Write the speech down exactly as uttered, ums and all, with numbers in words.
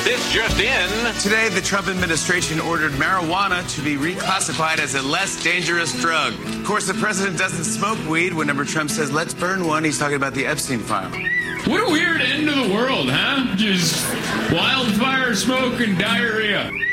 This just in. Today, the Trump administration ordered marijuana to be reclassified as a less dangerous drug. Of course, the president doesn't smoke weed. Whenever Trump says, let's burn one, he's talking about the Epstein file. What a weird end to the world, huh? Just wildfire, smoke, and diarrhea.